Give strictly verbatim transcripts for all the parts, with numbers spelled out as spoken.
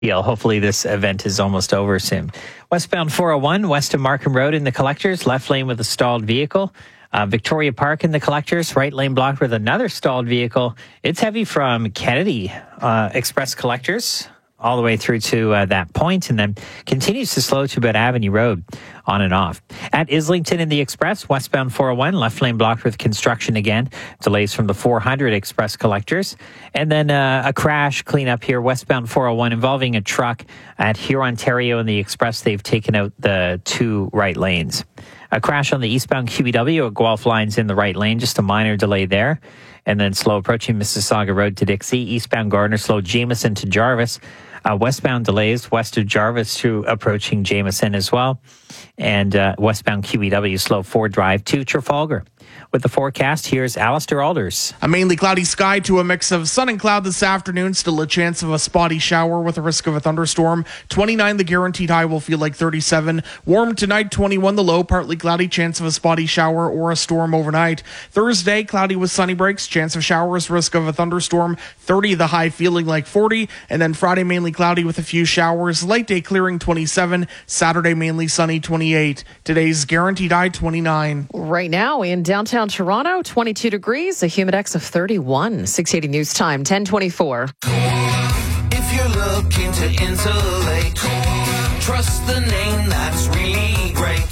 deal. Hopefully this event is almost over soon. Westbound four oh one, west of Markham Road in the Collectors, left lane with a stalled vehicle. Uh, Victoria Park in the Collectors, right lane blocked with another stalled vehicle. It's heavy from Kennedy uh, Express Collectors all the way through to uh, that point, and then continues to slow to about Avenue Road on and off. At Islington in the Express, westbound four oh one, left lane blocked with construction again. Delays from the four hundred Express Collectors. And then uh, a crash cleanup here, westbound four oh one, involving a truck at Hurontario in the Express. They've taken out the two right lanes. A crash on the eastbound Q E W at Guelph Lines in the right lane, just a minor delay there. And then slow approaching Mississauga Road to Dixie. Eastbound Gardner, slow Jameson to Jarvis. Uh, westbound delays west of Jarvis to approaching Jameson as well. And uh, westbound Q E W, slow Ford Drive to Trafalgar. With the forecast, here's Alistair Alders. A mainly cloudy sky to a mix of sun and cloud this afternoon. Still a chance of a spotty shower with a risk of a thunderstorm. twenty-nine, the guaranteed high will feel like thirty-seven. Warm tonight, twenty-one, the low. Partly cloudy, chance of a spotty shower or a storm overnight. Thursday, cloudy with sunny breaks. Chance of showers, risk of a thunderstorm. thirty, the high feeling like forty. And then Friday, mainly cloudy with a few showers. Light day clearing, twenty-seven. Saturday, mainly sunny, twenty-eight. Today's guaranteed high, twenty-nine. Right now in downtown Toronto, twenty-two degrees, a humidex of thirty-one. six eighty News Time, ten twenty-four. If you're looking to insulate, trust the name that's really great.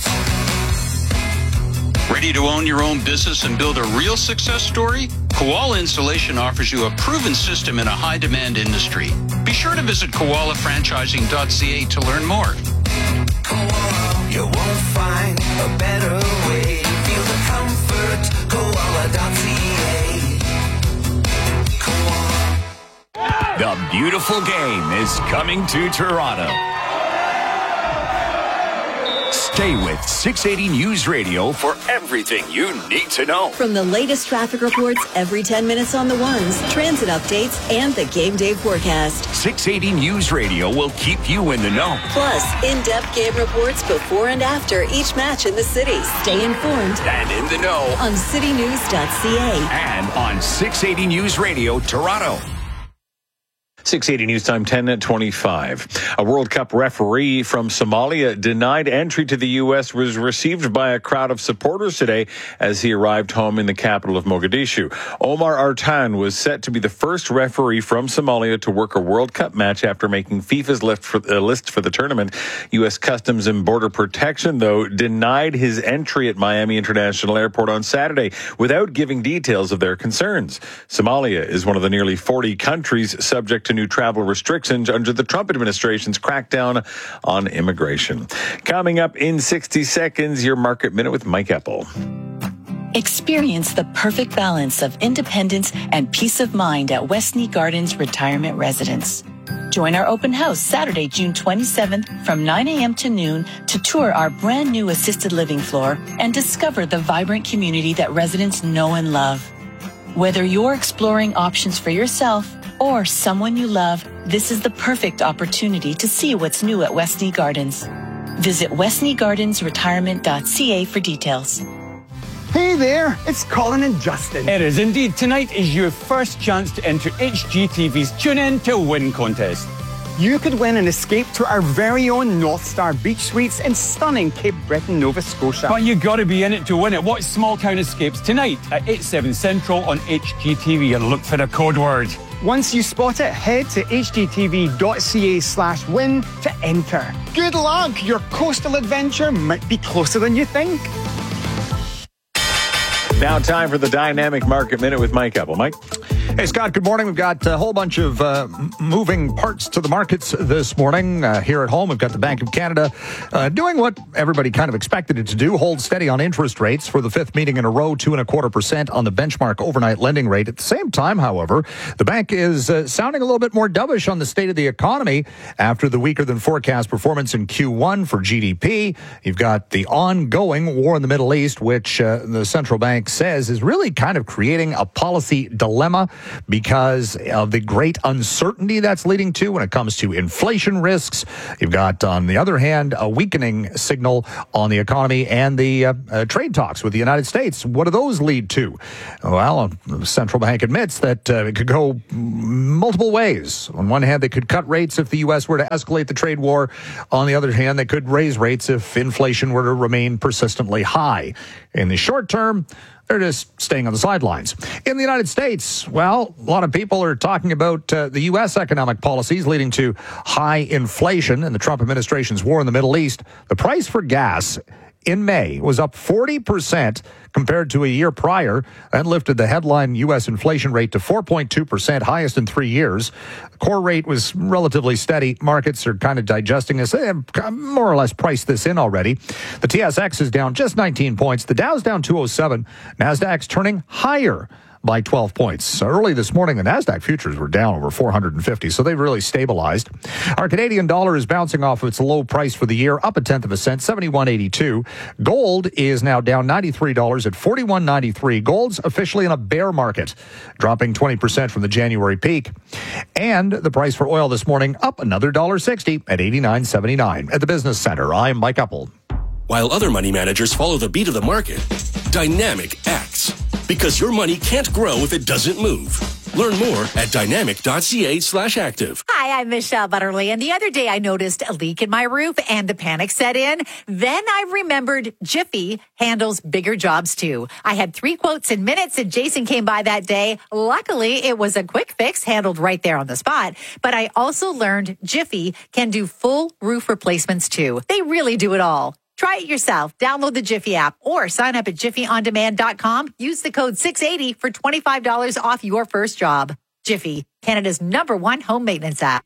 Ready to own your own business and build a real success story? Koala Insulation offers you a proven system in a high-demand industry. Be sure to visit koala franchising dot c a to learn more. Koala, you won't find a better way. Feel the comfort, koala dot c a. Koala. The beautiful game is coming to Toronto. Stay with six eighty News Radio for everything you need to know. From the latest traffic reports every ten minutes on the ones, transit updates, and the game day forecast. six eighty News Radio will keep you in the know. Plus, in-depth game reports before and after each match in the city. Stay informed And in the know on city news dot c a and on six eighty News Radio Toronto. six eighty News Time, ten twenty-five. A World Cup referee from Somalia denied entry to the U S was received by a crowd of supporters today as he arrived home in the capital of Mogadishu. Omar Artan was set to be the first referee from Somalia to work a World Cup match after making FIFA's list for, uh, list for the tournament. U S Customs and Border Protection, though, denied his entry at Miami International Airport on Saturday without giving details of their concerns. Somalia is one of the nearly forty countries subject to new travel restrictions under the Trump administration's crackdown on immigration. Coming up in sixty seconds, your Market Minute with Mike Epple. Experience the perfect balance of independence and peace of mind at Westney Gardens Retirement Residence. Join our open house Saturday, June twenty-seventh from nine a.m. to noon to tour our brand new assisted living floor and discover the vibrant community that residents know and love. Whether you're exploring options for yourself or someone you love, this is the perfect opportunity to see what's new at Westney Gardens. Visit westney gardens retirement dot c a for details. Hey there, it's Colin and Justin. It is indeed. Tonight is your first chance to enter H G T V's Tune In to Win contest. You could win an escape to our very own North Star Beach Suites in stunning Cape Breton, Nova Scotia. But you got to be in it to win it. Watch Small Town Escapes tonight at eight, seven Central on H G T V and look for the code word. Once you spot it, head to h g t v dot c a slash win to enter. Good luck! Your coastal adventure might be closer than you think. Now time for the Dynamic Market Minute with Mike Epple. Mike? Hey, Scott, good morning. We've got a whole bunch of uh, moving parts to the markets this morning. Uh, here at home, we've got the Bank of Canada uh, doing what everybody kind of expected it to do, hold steady on interest rates for the fifth meeting in a row, two and a quarter percent on the benchmark overnight lending rate. At the same time, however, the bank is uh, sounding a little bit more dovish on the state of the economy after the weaker than forecast performance in Q one for G D P. You've got the ongoing war in the Middle East, which uh, the central bank says is really kind of creating a policy dilemma. because of the great uncertainty that's leading to when it comes to inflation risks. You've got, on the other hand, a weakening signal on the economy and the uh, uh, trade talks with the United States. What do those lead to? Well, the central bank admits that uh, it could go multiple ways. On one hand, they could cut rates if the U S were to escalate the trade war. On the other hand, they could raise rates if inflation were to remain persistently high. In the short term, they're just staying on the sidelines. In the United States, well, a lot of people are talking about uh, the U S economic policies leading to high inflation and the Trump administration's war in the Middle East. The price for gas in May was up forty percent compared to a year prior. That lifted the headline U S inflation rate to four point two percent, highest in three years. The core rate was relatively steady. Markets are kind of digesting this. They have more or less priced this in already. The T S X is down just nineteen points. The Dow's down two oh seven. NASDAQ's turning higher by twelve points. Early this morning, the NASDAQ futures were down over four hundred fifty, so they've really stabilized. Our Canadian dollar is bouncing off of its low price for the year, up a tenth of a cent, seventy-one eighty-two. Gold is now down ninety-three dollars at forty-one ninety-three. Gold's officially in a bear market, dropping twenty percent from the January peak. And the price for oil this morning up another one dollar sixty at eighty-nine seventy-nine. At the Business Center, I'm Mike Uppel. While other money managers follow the beat of the market, Dynamic acts. Because your money can't grow if it doesn't move. Learn more at dynamic.ca slash active. Hi, I'm Michelle Butterly, and the other day I noticed a leak in my roof and the panic set in. Then I remembered Jiffy handles bigger jobs too. I had three quotes in minutes and Jason came by that day. Luckily, it was a quick fix handled right there on the spot. But I also learned Jiffy can do full roof replacements too. They really do it all. Try it yourself. Download the Jiffy app or sign up at jiffy on demand dot com. Use the code six eighty for twenty-five dollars off your first job. Jiffy, Canada's number one home maintenance app.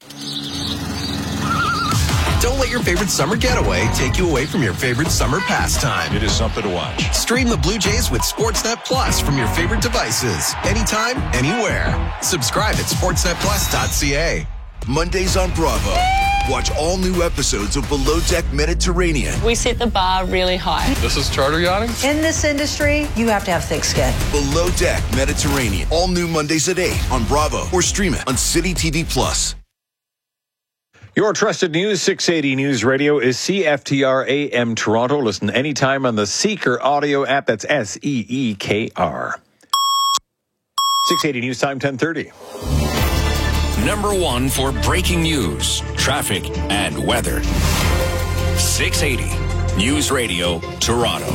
Don't let your favorite summer getaway take you away from your favorite summer pastime. It is something to watch. Stream the Blue Jays with Sportsnet Plus from your favorite devices. Anytime, anywhere. Subscribe at sportsnet plus dot c a. Mondays on Bravo. Watch all new episodes of Below Deck Mediterranean. We set the bar really high. This is charter yachting? In this industry, you have to have thick skin. Below Deck Mediterranean. All new Mondays at eight on Bravo or stream it on City T V Plus. Your trusted news, six eighty News Radio, is C F T R A M Toronto. Listen anytime on the Seeker audio app. That's S E E K R. six eighty News Time, ten thirty. Number one for breaking news, traffic, and weather. six eighty News Radio, Toronto.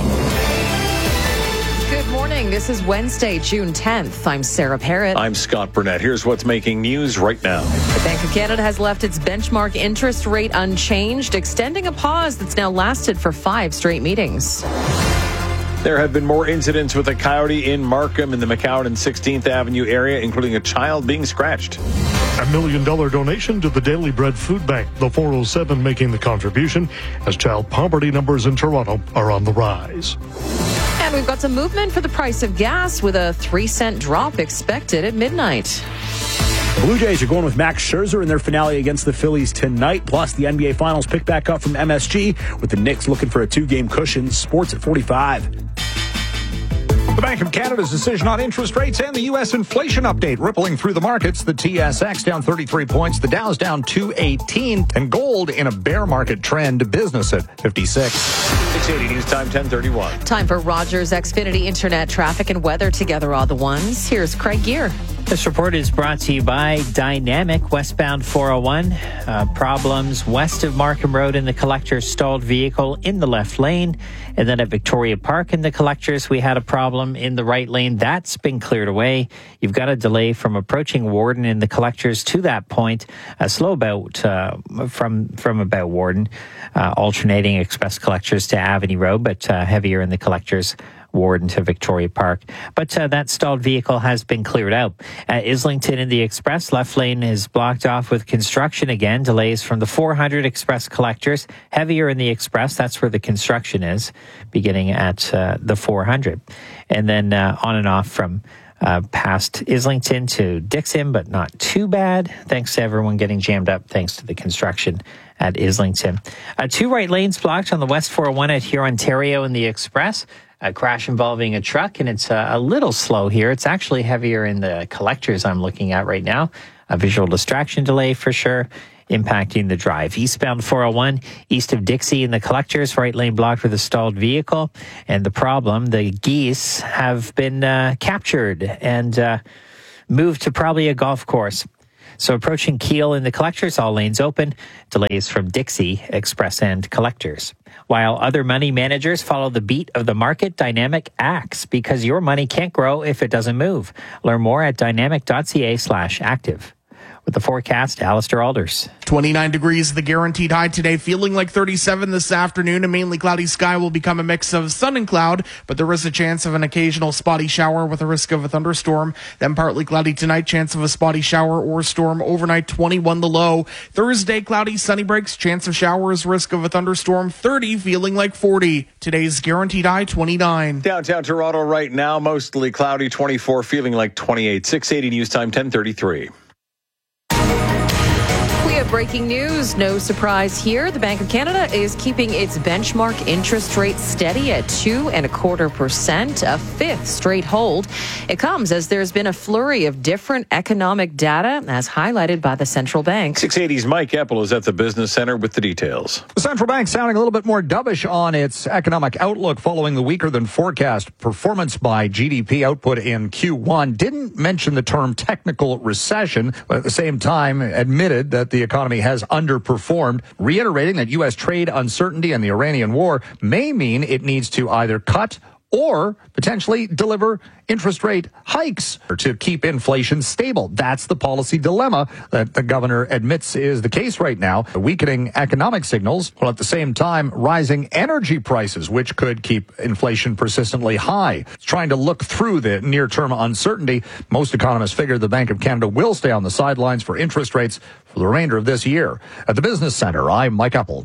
Good morning. This is Wednesday, June tenth. I'm Sarah Parrott. I'm Scott Burnett. Here's what's making news right now. The Bank of Canada has left its benchmark interest rate unchanged, extending a pause that's now lasted for five straight meetings. There have been more incidents with a coyote in Markham in the McCowan and sixteenth Avenue area, including a child being scratched. A million dollar donation to the Daily Bread Food Bank, the four oh seven making the contribution as child poverty numbers in Toronto are on the rise. And we've got some movement for the price of gas with a three cent drop expected at midnight. The Blue Jays are going with Max Scherzer in their finale against the Phillies tonight. Plus, the N B A Finals pick back up from M S G with the Knicks looking for a two-game cushion. Sports at forty-five. The Bank of Canada's decision on interest rates and the U S inflation update rippling through the markets. The T S X down thirty-three points. The Dow's down two eighteen. And gold in a bear market trend. Business at fifty-six. six eighty News Time, ten thirty-one. Time for Rogers Xfinity Internet traffic and weather together all the ones. Here's Craig Gear. This report is brought to you by Dynamic, westbound four oh one. Uh, problems west of Markham Road in the Collectors, stalled vehicle in the left lane. And then at Victoria Park in the Collectors, we had a problem in the right lane. That's been cleared away. You've got a delay from approaching Warden in the Collectors to that point. A slow about uh, from from about Warden, uh, alternating Express Collectors to Avenue Road, but uh, heavier in the Collectors, Warden to Victoria Park. But uh, that stalled vehicle has been cleared out. At Islington in the Express, left lane is blocked off with construction again. Delays from the four hundred Express Collectors, heavier in the Express. That's where the construction is, beginning at uh, the four hundred. And then uh, on and off from uh, past Islington to Dixon, but not too bad. Thanks to everyone getting jammed up, thanks to the construction at Islington. Uh, two right lanes blocked on the West four oh one at Hurontario in the Express. a crash involving a truck, and it's uh, a little slow here. It's actually heavier in the collectors I'm looking at right now. A visual distraction delay for sure, impacting the drive. Eastbound four oh one, east of Dixie in the collectors, right lane blocked with a stalled vehicle. And the problem, the geese have been uh, captured and uh, moved to probably a golf course. So approaching Kiel in the collectors, all lanes open. Delays from Dixie, Express and collectors. While other money managers follow the beat of the market, Dynamic acts because your money can't grow if it doesn't move. Learn more at dynamic.ca slash active. With the forecast, Alistair Alders. twenty-nine degrees, the guaranteed high today, feeling like thirty-seven this afternoon. A mainly cloudy sky will become a mix of sun and cloud, but there is a chance of an occasional spotty shower with a risk of a thunderstorm. Then partly cloudy tonight, chance of a spotty shower or storm overnight, twenty-one the low. Thursday, cloudy, sunny breaks, chance of showers, risk of a thunderstorm, thirty, feeling like forty. Today's guaranteed high, twenty-nine. Downtown Toronto right now, mostly cloudy, twenty-four, feeling like twenty-eight. six eighty News Time, ten thirty-three. Breaking news, no surprise here. The Bank of Canada is keeping its benchmark interest rate steady at two and a quarter percent, a fifth straight hold. It comes as there's been a flurry of different economic data, as highlighted by the central bank. six eighty's Mike Eppel is at the Business Center with the details. The central bank sounding a little bit more dovish on its economic outlook following the weaker than forecast performance by G D P output in Q one. Didn't mention the term technical recession, but at the same time admitted that the economy has underperformed, reiterating that U S trade uncertainty and the Iranian war may mean it needs to either cut or potentially deliver interest rate hikes to keep inflation stable. That's the policy dilemma that the governor admits is the case right now. Weakening economic signals, while at the same time rising energy prices, which could keep inflation persistently high. It's trying to look through the near-term uncertainty. Most economists figure the Bank of Canada will stay on the sidelines for interest rates for the remainder of this year. At the Business Center, I'm Mike Eppel.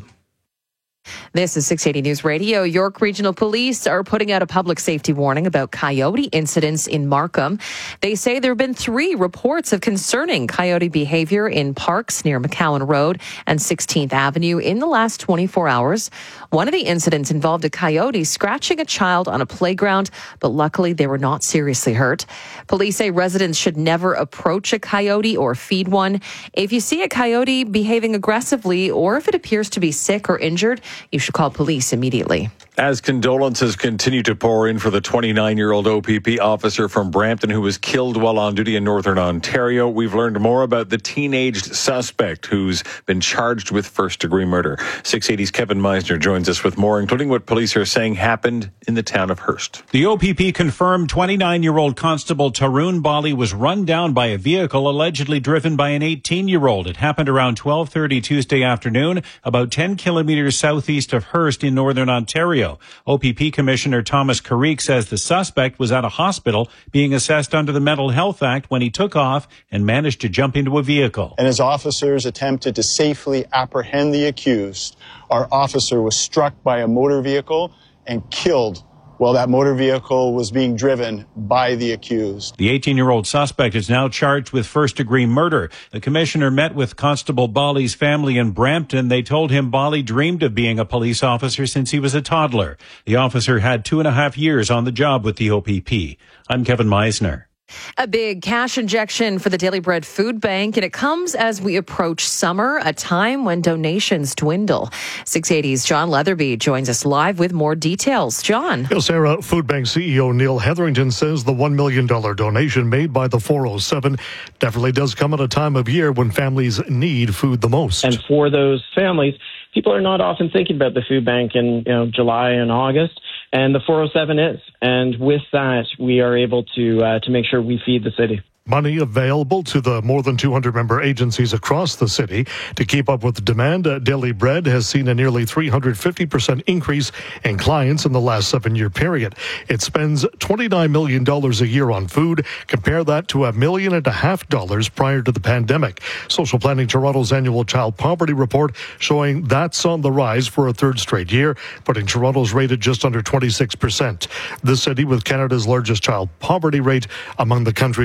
This is six eighty News Radio. York Regional Police are putting out a public safety warning about coyote incidents in Markham. They say there have been three reports of concerning coyote behavior in parks near McCowan Road and sixteenth Avenue in the last twenty-four hours. One of the incidents involved a coyote scratching a child on a playground, but luckily they were not seriously hurt. Police say residents should never approach a coyote or feed one. If you see a coyote behaving aggressively or if it appears to be sick or injured, you should call police immediately. As condolences continue to pour in for the twenty-nine-year-old O P P officer from Brampton who was killed while on duty in Northern Ontario, we've learned more about the teenaged suspect who's been charged with first-degree murder. six eighty's Kevin Meisner joins us with more, including what police are saying happened in the town of Hearst. The O P P confirmed twenty-nine-year-old Constable Tarun Bali was run down by a vehicle allegedly driven by an eighteen-year-old. It happened around twelve thirty Tuesday afternoon, about ten kilometers southeast of Hearst in Northern Ontario. O P P Commissioner Thomas Carrique says the suspect was at a hospital being assessed under the Mental Health Act when he took off and managed to jump into a vehicle. And as officers attempted to safely apprehend the accused, our officer was struck by a motor vehicle and killed while that motor vehicle was being driven by the accused. The eighteen-year-old suspect is now charged with first-degree murder. The commissioner met with Constable Bali's family in Brampton. They told him Bali dreamed of being a police officer since he was a toddler. The officer had two and a half years on the job with the O P P. I'm Kevin Meisner. A big cash injection for the Daily Bread Food Bank, and it comes as we approach summer, a time when donations dwindle. six eighty's John Leatherby joins us live with more details. John. Well, Sarah, Food Bank C E O Neil Hetherington says the one million dollars donation made by the four oh seven definitely does come at a time of year when families need food the most. And for those families, people are not often thinking about the food bank in you know, July and August. And the four oh seven is. And with that, we are able to uh, to make sure we feed the city. Money available to the more than two hundred member agencies across the city. To keep up with the demand, uh, Daily Bread has seen a nearly three hundred fifty percent increase in clients in the last seven-year period. It spends twenty-nine million dollars a year on food. Compare that to a million and a half dollars prior to the pandemic. Social Planning Toronto's annual child poverty report showing that's on the rise for a third straight year, putting Toronto's rate at just under twenty-six percent. The city with Canada's largest child poverty rate among the country's largest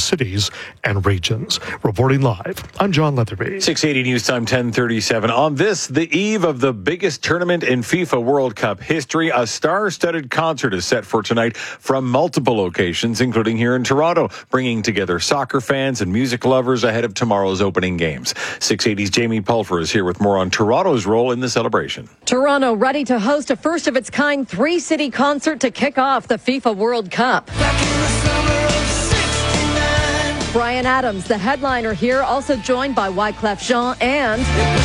cities and regions. Reporting live, I'm John Leatherby. six eighty News Time, ten thirty-seven. On this, the eve of the biggest tournament in FIFA World Cup history, a star-studded concert is set for tonight from multiple locations, including here in Toronto, bringing together soccer fans and music lovers ahead of tomorrow's opening games. six eighty's Jamie Pulfer is here with more on Toronto's role in the celebration. Toronto ready to host a first-of-its-kind three-city concert to kick off the FIFA World Cup. Bryan Adams, the headliner here, also joined by Wyclef Jean and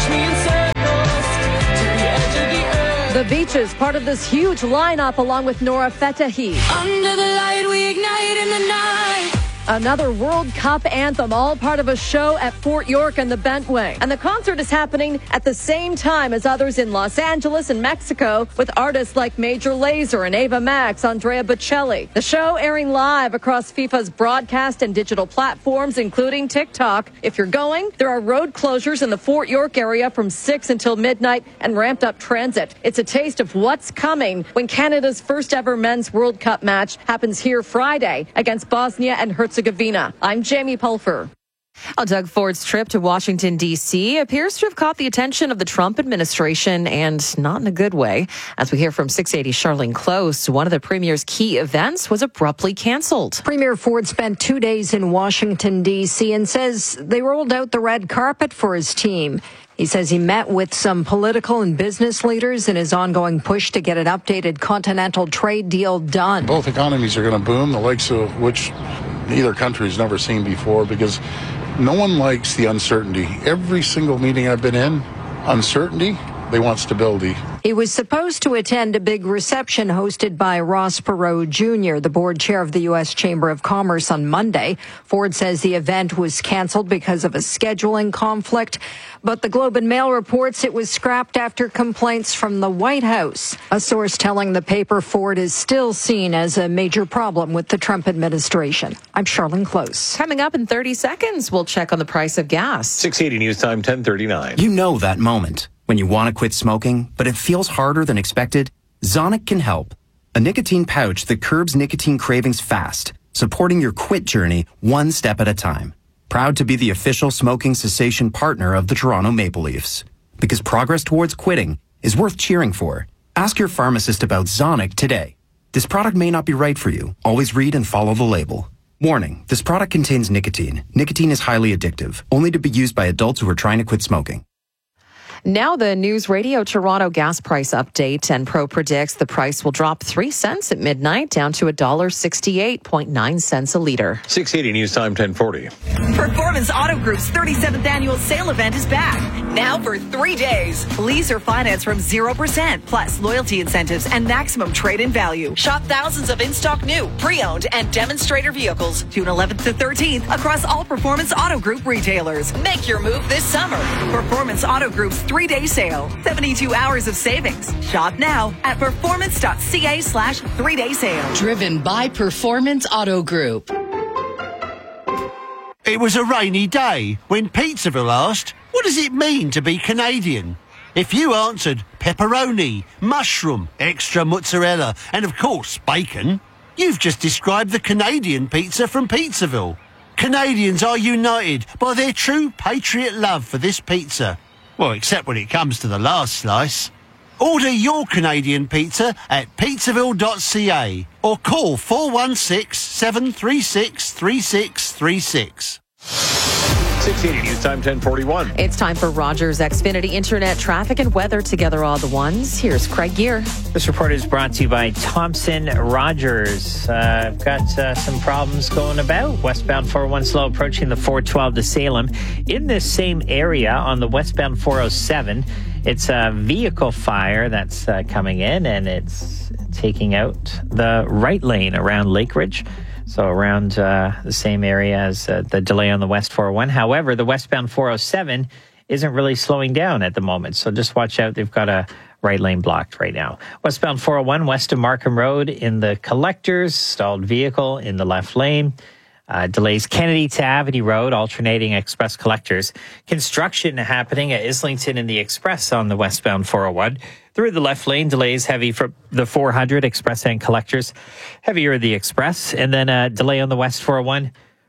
The Beaches, part of this huge lineup along with Nora Fatahi. Under the light we ignite in the night. Another World Cup anthem, all part of a show at Fort York and the Bentway. And the concert is happening at the same time as others in Los Angeles and Mexico with artists like Major Lazer and Ava Max, Andrea Bocelli. The show airing live across FIFA's broadcast and digital platforms, including TikTok. If you're going, there are road closures in the Fort York area from six until midnight and ramped up transit. It's a taste of what's coming when Canada's first ever men's World Cup match happens here Friday against Bosnia and Herzegovina. I'm Jamie Pulfer. Well, Doug Ford's trip to Washington, D C appears to have caught the attention of the Trump administration, and not in a good way. As we hear from six eighty Charlene Close, one of the premier's key events was abruptly canceled. Premier Ford spent two days in Washington, D C and says they rolled out the red carpet for his team. He says he met with some political and business leaders in his ongoing push to get an updated continental trade deal done. Both economies are going to boom, the likes of which either country's never seen before, because no one likes the uncertainty. Every single meeting I've been in, uncertainty, they want stability. He was supposed to attend a big reception hosted by Ross Perot Junior, the board chair of the U S Chamber of Commerce, on Monday. Ford says the event was canceled because of a scheduling conflict, but the Globe and Mail reports it was scrapped after complaints from the White House. A source telling the paper Ford is still seen as a major problem with the Trump administration. I'm Charlene Close. Coming up in thirty seconds, we'll check on the price of gas. six eighty News Time, ten thirty-nine. You know that moment when you want to quit smoking, but it feels harder than expected? Zonic can help. A nicotine pouch that curbs nicotine cravings fast, supporting your quit journey one step at a time. Proud to be the official smoking cessation partner of the Toronto Maple Leafs. Because progress towards quitting is worth cheering for. Ask your pharmacist about Zonic today. This product may not be right for you. Always read and follow the label. Warning, this product contains nicotine. Nicotine is highly addictive, only to be used by adults who are trying to quit smoking. Now the News Radio Toronto gas price update, and Pro predicts the price will drop three cents at midnight down to one dollar sixty-eight point nine cents a litre. six eighty News Time, ten forty. Performance Auto Group's thirty-seventh annual sale event is back. Now for three days. Lease or finance from zero percent, plus loyalty incentives and maximum trade-in value. Shop thousands of in-stock new, pre-owned, and demonstrator vehicles June eleventh to thirteenth across all Performance Auto Group retailers. Make your move this summer. Performance Auto Group's three-day sale. seventy-two hours of savings. Shop now at performance.ca slash three-day sale. Driven by Performance Auto Group. It was a rainy day when Pizzaville asked, what does it mean to be Canadian? If you answered pepperoni, mushroom, extra mozzarella, and of course bacon, you've just described the Canadian pizza from Pizzaville. Canadians are united by their true patriot love for this pizza. Well, except when it comes to the last slice. Order your Canadian pizza at pizzaville dot c a or call four one six, seven three six, three six three six. six eighty News Time, ten forty-one. It's time for Rogers Xfinity Internet traffic and weather together all the ones. Here's Craig Gear. This report is brought to you by Thompson Rogers. Uh, I've got uh, some problems going about. Westbound four oh one slow approaching the four twelve to Salem. In this same area on the westbound four oh seven, it's a vehicle fire that's uh, coming in, and it's taking out the right lane around Lakeridge. So around uh, the same area as uh, the delay on the West four oh one. However, the westbound four oh seven isn't really slowing down at the moment. So just watch out. They've got a right lane blocked right now. Westbound four oh one, west of Markham Road in the Collectors, stalled vehicle in the left lane. Uh, delays Kennedy to Avenue Road, alternating Express Collectors. Construction happening at Islington and the Express on the westbound four oh one. Through the left lane, delays heavy for the four hundred Express and Collectors. Heavier the Express. And then a delay on the West four oh one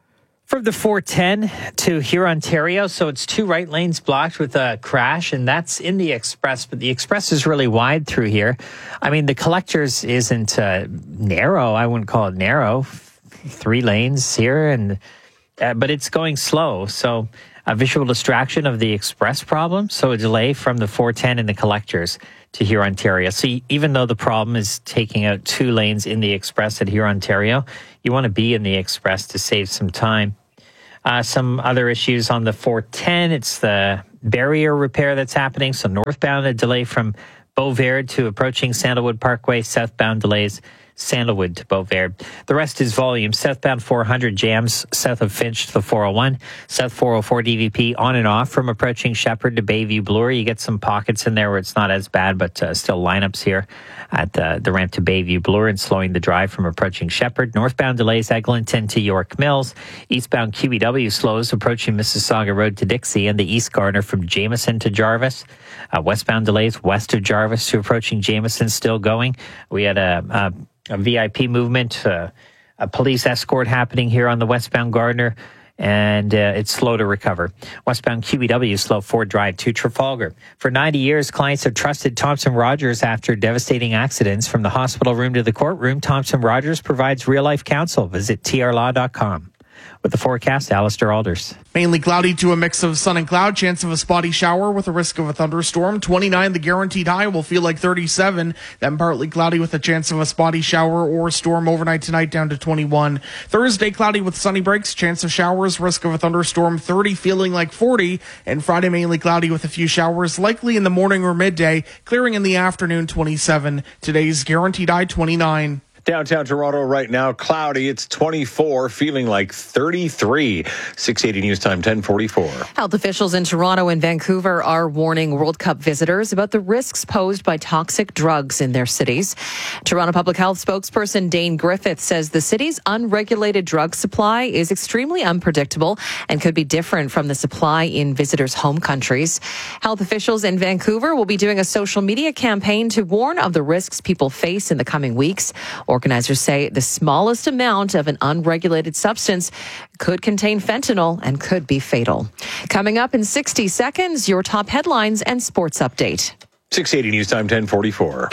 From the four ten to here, Ontario, so it's two right lanes blocked with a crash, and that's in the Express, but the Express is really wide through here. I mean, the Collectors isn't uh, narrow. I wouldn't call it narrow. Three lanes here, and uh, but it's going slow, so a visual distraction of the Express problem, so a delay from the four ten in the Collectors to here, Ontario. So even though the problem is taking out two lanes in the Express at here, Ontario, you want to be in the Express to save some time. Uh, some other issues on the four ten, it's the barrier repair that's happening. So northbound, a delay from Beauvert to approaching Sandalwood Parkway, southbound delays Sandalwood to Beauvert. The rest is volume. Southbound four hundred jams south of Finch to the four oh one. South four oh four D V P on and off from approaching Shepherd to Bayview Bloor. You get some pockets in there where it's not as bad, but uh, still lineups here at the, the ramp to Bayview Bloor and slowing the drive from approaching Shepherd. Northbound delays Eglinton to York Mills. Eastbound Q B W slows approaching Mississauga Road to Dixie, and the East Garner from Jameson to Jarvis. Uh, westbound delays west of Jarvis to approaching Jameson still going. We had a, a A V I P movement, uh, a police escort happening here on the westbound Gardner, and uh, it's slow to recover. Westbound Q B W slow Ford Drive to Trafalgar. For ninety years, clients have trusted Thompson Rogers after devastating accidents. From the hospital room to the courtroom, Thompson Rogers provides real-life counsel. Visit T R law dot com. With the forecast, Alistair Alders. Mainly cloudy to a mix of sun and cloud. Chance of a spotty shower with a risk of a thunderstorm. twenty-nine, the guaranteed high, will feel like thirty-seven. Then partly cloudy with a chance of a spotty shower or storm overnight tonight down to twenty-one. Thursday, cloudy with sunny breaks. Chance of showers, risk of a thunderstorm, thirty, feeling like forty. And Friday, mainly cloudy with a few showers, likely in the morning or midday. Clearing in the afternoon, twenty-seven. Today's guaranteed high, twenty-nine. Downtown Toronto right now, cloudy. It's twenty-four, feeling like thirty-three. six eighty News Time, ten forty-four. Health officials in Toronto and Vancouver are warning World Cup visitors about the risks posed by toxic drugs in their cities. Toronto Public Health spokesperson Dane Griffith says the city's unregulated drug supply is extremely unpredictable and could be different from the supply in visitors' home countries. Health officials in Vancouver will be doing a social media campaign to warn of the risks people face in the coming weeks. Organizers say the smallest amount of an unregulated substance could contain fentanyl and could be fatal. Coming up in sixty seconds, your top headlines and sports update. six eighty News Time, ten forty-four.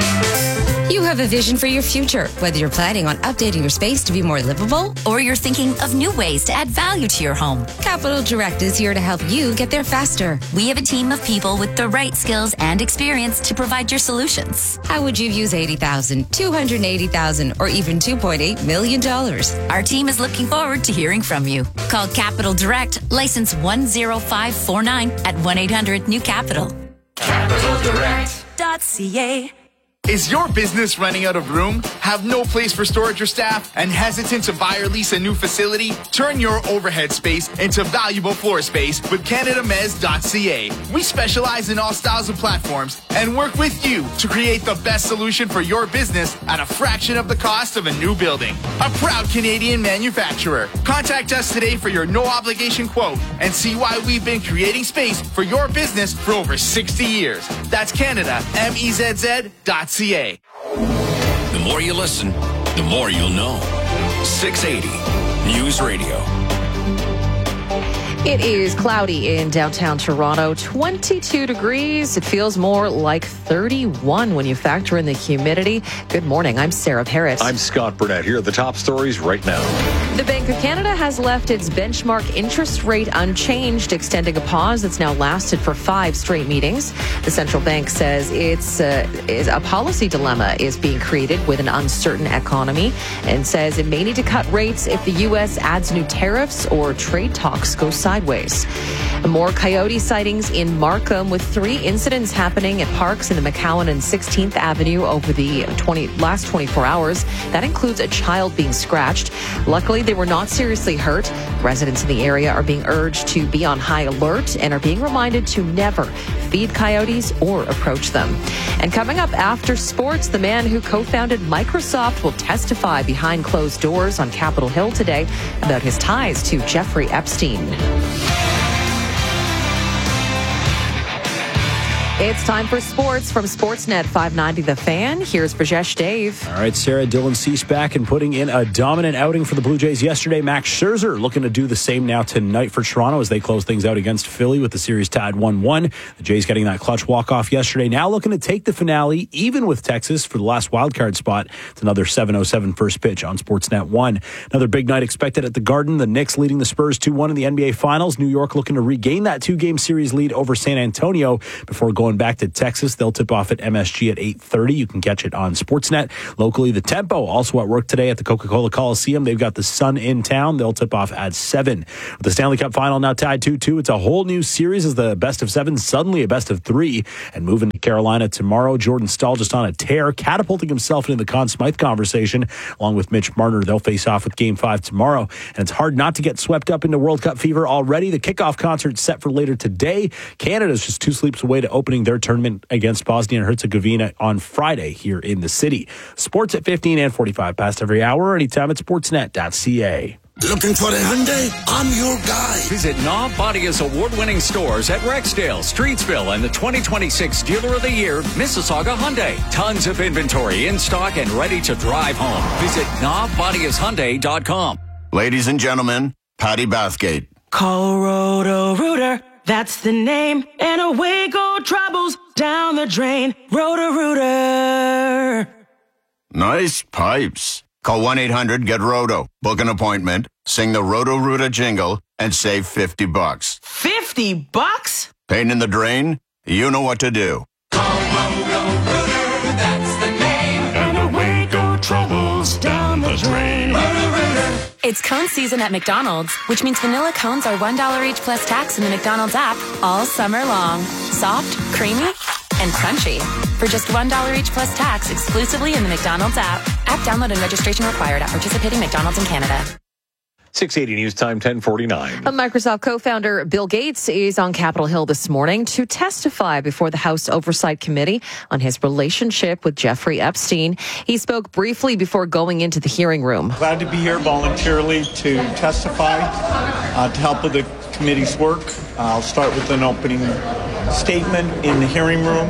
You have a vision for your future, whether you're planning on updating your space to be more livable or you're thinking of new ways to add value to your home. Capital Direct is here to help you get there faster. We have a team of people with the right skills and experience to provide your solutions. How would you use eighty thousand dollars, two hundred eighty thousand dollars, or even two point eight million dollars? Our team is looking forward to hearing from you. Call Capital Direct, license one zero five four nine at one eight hundred new capital. capital direct dot c a. Is your business running out of room? Have no place for storage or staff? And hesitant to buy or lease a new facility? Turn your overhead space into valuable floor space with Canada Mez dot c a. We specialize in all styles of platforms and work with you to create the best solution for your business at a fraction of the cost of a new building. A proud Canadian manufacturer. Contact us today for your no-obligation quote and see why we've been creating space for your business for over sixty years. That's Canada M E Z Z dot c a. The more you listen, the more you'll know. six eighty News Radio. It is cloudy in downtown Toronto, twenty-two degrees. It feels more like thirty-one when you factor in the humidity. Good morning. I'm Sarah Parrott. I'm Scott Burnett. Here are the top stories right now. The Bank of Canada has left its benchmark interest rate unchanged, extending a pause that's now lasted for five straight meetings. The central bank says it's uh, is a policy dilemma is being created with an uncertain economy and says it may need to cut rates if the U S adds new tariffs or trade talks go sideways. More coyote sightings in Markham, with three incidents happening at parks in the McCowan and sixteenth Avenue over the twenty, last twenty-four hours. That includes a child being scratched. Luckily, they were not seriously hurt. Residents in the area are being urged to be on high alert and are being reminded to never feed coyotes or approach them. And coming up after sports, the man who co-founded Microsoft will testify behind closed doors on Capitol Hill today about his ties to Jeffrey Epstein. It's time for sports from Sportsnet five ninety The Fan. Here's Brajesh Dave. All right, Sarah, Dylan Cease back and putting in a dominant outing for the Blue Jays yesterday. Max Scherzer looking to do the same now tonight for Toronto as they close things out against Philly with the series tied one one. The Jays getting that clutch walk-off yesterday. Now looking to take the finale, even with Texas, for the last wildcard spot. It's another seven oh seven first pitch on Sportsnet one. Another big night expected at the Garden. The Knicks leading the Spurs two one in the N B A Finals. New York looking to regain that two-game series lead over San Antonio before going back to Texas. They'll tip off at M S G at eight thirty. You can catch it on Sportsnet. Locally, the Tempo also at work today at the Coca-Cola Coliseum. They've got the Sun in town. They'll tip off at seven. With the Stanley Cup final now tied two two, it's a whole new series as the best of seven, suddenly a best of three. And moving to Carolina tomorrow, Jordan Staal just on a tear, catapulting himself into the Conn Smythe conversation, along with Mitch Marner. They'll face off with Game five tomorrow. And it's hard not to get swept up into World Cup fever already. The kickoff concert set for later today. Canada's just two sleeps away to opening their tournament against Bosnia and Herzegovina on Friday here in the city. Sports at fifteen and forty-five past every hour, anytime at sportsnet dot c a. Looking for a Hyundai? I'm your guy. Visit Knob Bodia's award-winning stores at Rexdale, Streetsville, and the twenty twenty-six Dealer of the Year, Mississauga Hyundai. Tons of inventory in stock and ready to drive home. Visit knob bodias hyundai dot com. Ladies and gentlemen, Patty Bathgate. Call Roto-Rooter, that's the name, and away go troubles down the drain. Roto-Rooter. Nice pipes. Call one eight hundred get roto. Book an appointment, sing the Roto-Rooter jingle, and save fifty bucks. fifty bucks? Pain in the drain? You know what to do. Call Roto-Rooter, that's the name, and away go troubles down the drain. Roto-Rooter. It's cone season at McDonald's, which means vanilla cones are one dollar each plus tax in the McDonald's app all summer long. Soft, creamy, and crunchy. For just one dollar each plus tax exclusively in the McDonald's app. App download and registration required at participating McDonald's in Canada. six eighty News Time, ten forty-nine. A Microsoft co-founder Bill Gates is on Capitol Hill this morning to testify before the House Oversight Committee on his relationship with Jeffrey Epstein. He spoke briefly before going into the hearing room. Glad to be here voluntarily to testify, uh, to help with the committee's work. Uh, I'll start with an opening statement in the hearing room.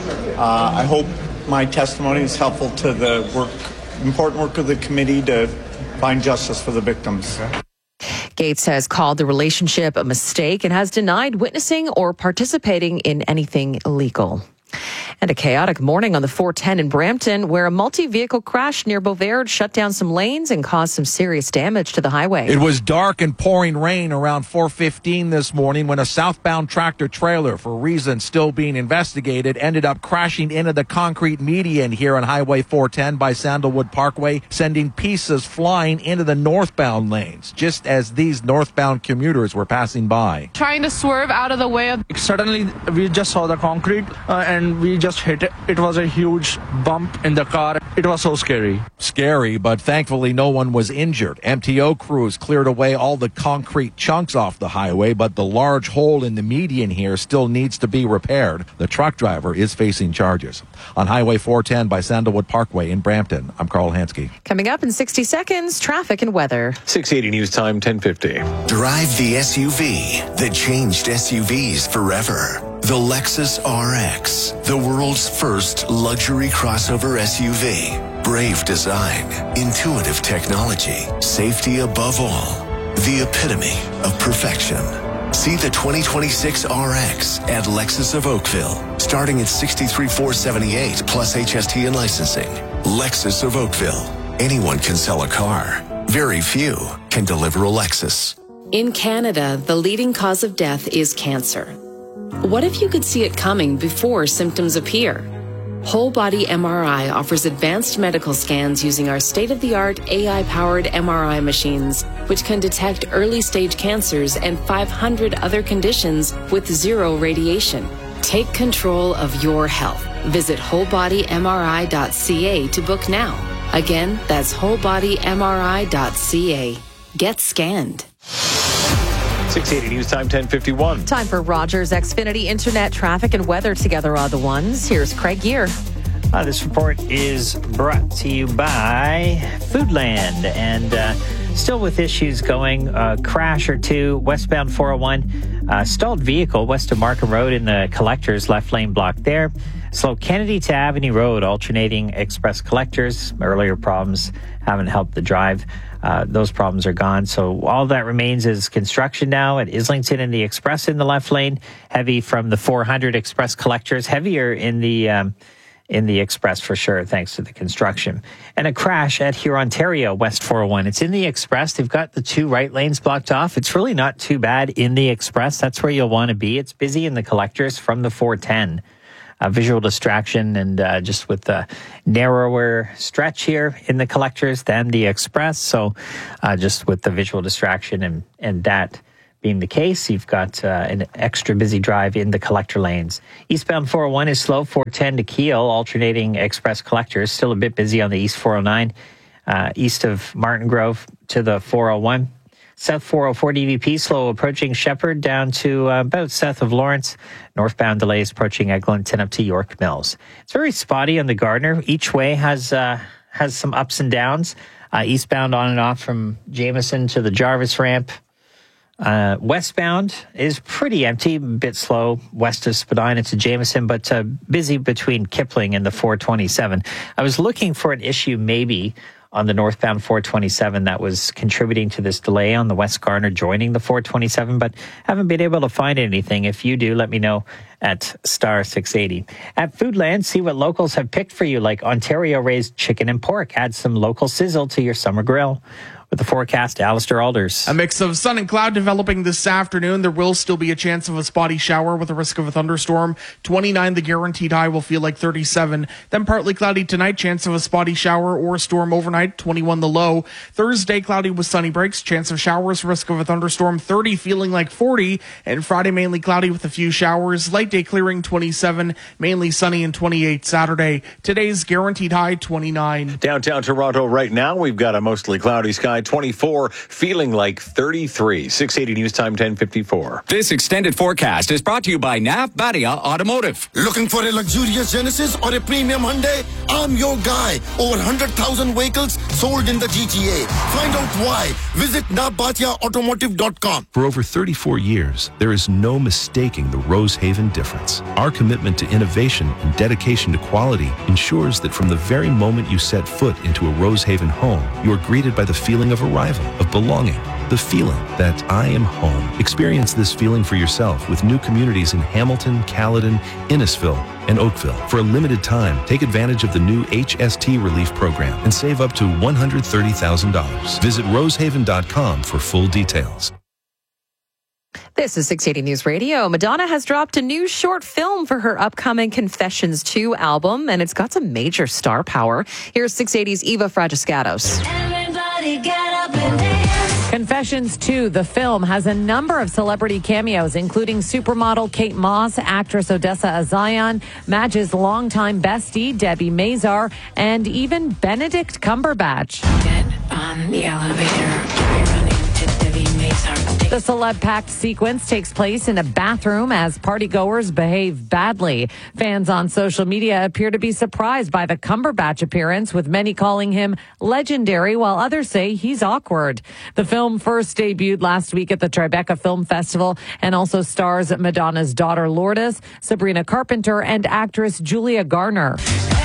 Uh, I hope my testimony is helpful to the work, important work of the committee to find justice for the victims. Gates has called the relationship a mistake and has denied witnessing or participating in anything illegal. And a chaotic morning on the four ten in Brampton, where a multi-vehicle crash near Beauvais shut down some lanes and caused some serious damage to the highway. It was dark and pouring rain around four fifteen this morning when a southbound tractor trailer, for reasons still being investigated, ended up crashing into the concrete median here on Highway four ten by Sandalwood Parkway, sending pieces flying into the northbound lanes, just as these northbound commuters were passing by. Trying to swerve out of the way. Suddenly, we just saw the concrete uh, and we just hit it. It was a huge bump in the car. It was so scary. Scary, but thankfully no one was injured. M T O crews cleared away all the concrete chunks off the highway, but the large hole in the median here still needs to be repaired. The truck driver is facing charges. On Highway four ten by Sandalwood Parkway in Brampton, I'm Carl Hansky. Coming up in sixty seconds, traffic and weather. six eighty News Time, ten fifty. Drive the S U V that changed S U Vs forever. The Lexus R X, the world's first luxury crossover S U V. Brave design, intuitive technology, safety above all. The epitome of perfection. See the twenty twenty-six R X at Lexus of Oakville, starting at sixty-three thousand four hundred seventy-eight plus H S T and licensing. Lexus of Oakville. Anyone can sell a car. Very few can deliver a Lexus. In Canada, the leading cause of death is cancer. What if you could see it coming before symptoms appear? Whole Body M R I offers advanced medical scans using our state-of-the-art A I-powered M R I machines, which can detect early-stage cancers and five hundred other conditions with zero radiation. Take control of your health. Visit whole body M R I dot c a to book now. Again, that's whole body M R I dot c a. Get scanned. six eighty News Time, ten fifty-one. Time for Rogers Xfinity Internet traffic and weather together are the ones. Here's Craig Gear. Uh, this report is brought to you by Foodland. And uh, Still with issues going, a crash or two, westbound four oh one, uh, stalled vehicle west of Markham Road in the collectors, left lane blocked there. Slow Kennedy to Avenue Road, alternating express collectors. Earlier problems haven't helped the drive. Uh, those problems are gone. So all that remains is construction now at Islington and the Express in the left lane. Heavy from the four hundred Express collectors. Heavier in the um, in the Express for sure, thanks to the construction. And a crash at Hurontario, West four oh one. It's in the Express. They've got the two right lanes blocked off. It's really not too bad in the Express. That's where you'll want to be. It's busy in the collectors from the four ten. Uh, visual distraction and uh, just with the narrower stretch here in the collectors than the Express. So uh, just with the visual distraction and, and that being the case, you've got uh, an extra busy drive in the collector lanes. Eastbound four oh one is slow, four ten to Kiel, alternating express collectors. Still a bit busy on the East four oh nine, uh, east of Martin Grove to the four oh one. South four oh four D V P, slow approaching Shepherd down to uh, about south of Lawrence. Northbound delays approaching Eglinton up to York Mills. It's very spotty on the Gardner. Each way has uh, has some ups and downs. Uh, eastbound on and off from Jameson to the Jarvis ramp. Uh, westbound is pretty empty, a bit slow west of Spadina to Jameson, but uh, busy between Kipling and the four twenty-seven. I was looking for an issue maybe on the northbound four twenty-seven that was contributing to this delay on the West Gardner joining the four twenty-seven, but haven't been able to find anything. If you do, let me know at star six eighty. At Foodland, see what locals have picked for you, like Ontario raised chicken and pork. Add some local sizzle to your summer grill. With the forecast, Alistair Alders. A mix of sun and cloud developing this afternoon. There will still be a chance of a spotty shower with a risk of a thunderstorm. twenty-nine, the guaranteed high will feel like thirty-seven. Then partly cloudy tonight, chance of a spotty shower or a storm overnight, twenty-one the low. Thursday, cloudy with sunny breaks, chance of showers, risk of a thunderstorm, thirty, feeling like forty. And Friday, mainly cloudy with a few showers. Light day clearing, twenty-seven, mainly sunny, and twenty-eight Saturday. Today's guaranteed high, twenty-nine. Downtown Toronto right now, we've got a mostly cloudy sky. twenty-four, feeling like thirty-three. six eighty News Time, ten fifty-four. This extended forecast is brought to you by Nav Badia Automotive. Looking for a luxurious Genesis or a premium Hyundai? I'm your guy. Over one hundred thousand vehicles sold in the G T A. Find out why. Visit nav badia automotive dot com. For over thirty-four years, there is no mistaking the Rosehaven difference. Our commitment to innovation and dedication to quality ensures that from the very moment you set foot into a Rosehaven home, you are greeted by the feeling of arrival, of belonging, the feeling that I am home. Experience this feeling for yourself with new communities in Hamilton, Caledon, Innisfil, and Oakville. For a limited time, take advantage of the new H S T Relief Program and save up to one hundred thirty thousand dollars. Visit rosehaven dot com for full details. This is six eighty News Radio. Madonna has dropped a new short film for her upcoming Confessions two album, and it's got some major star power. Here's six eighty's Eva Fragiscatos. Everybody get up and dance. Confessions two, the film, has a number of celebrity cameos, including supermodel Kate Moss, actress Odessa Azion, Madge's longtime bestie Debbie Mazar, and even Benedict Cumberbatch. Get on the elevator. The celeb-packed sequence takes place in a bathroom as partygoers behave badly. Fans on social media appear to be surprised by the Cumberbatch appearance, with many calling him legendary, while others say he's awkward. The film first debuted last week at the Tribeca Film Festival and also stars Madonna's daughter Lourdes, Sabrina Carpenter, and actress Julia Garner.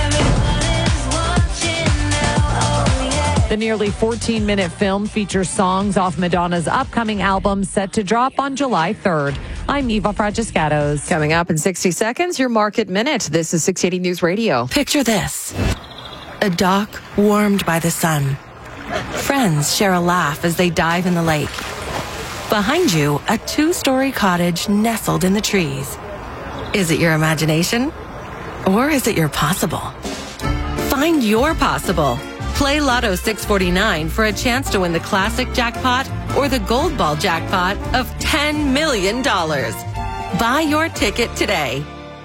The nearly fourteen-minute film features songs off Madonna's upcoming album set to drop on July third. I'm Eva Fragiscatos. Coming up in sixty seconds, your Market Minute. This is six eighty News Radio. Picture this. A dock warmed by the sun. Friends share a laugh as they dive in the lake. Behind you, a two-story cottage nestled in the trees. Is it your imagination? Or is it your possible? Find your possible. Play Lotto six forty-nine for a chance to win the classic jackpot or the gold ball jackpot of ten million dollars. Buy your ticket today.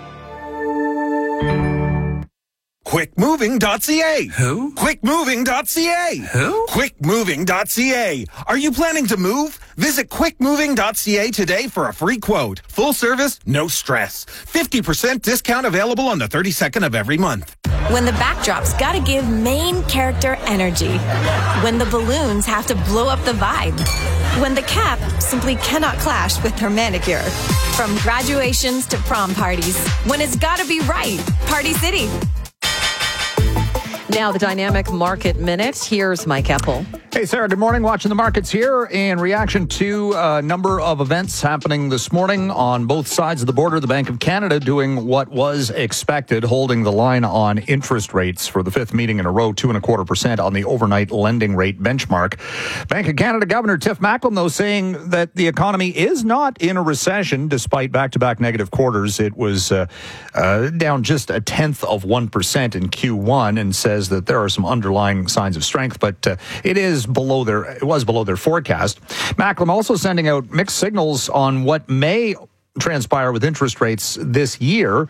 quick moving dot c a. Who? quick moving dot c a. Who? quick moving dot c a. Are you planning to move? Visit quick moving dot c a today for a free quote. Full service, no stress. fifty percent discount available on the thirty-second of every month. When the backdrop's gotta give main character energy. When the balloons have to blow up the vibe. When the cap simply cannot clash with her manicure. From graduations to prom parties. When it's gotta be right. Party City. Now the Dynamic Market Minute. Here's Mike Eppel. Hey, Sarah, good morning. Watching the markets here in reaction to a number of events happening this morning on both sides of the border. The Bank of Canada doing what was expected, holding the line on interest rates for the fifth meeting in a row, two and a quarter percent on the overnight lending rate benchmark. Bank of Canada Governor Tiff Macklem, though, saying that the economy is not in a recession despite back-to-back negative quarters. It was uh, uh, down just a tenth of one percent in Q one and says that there are some underlying signs of strength, but uh, it is below their it was below their forecast. Macklem also sending out mixed signals on what may transpire with interest rates this year.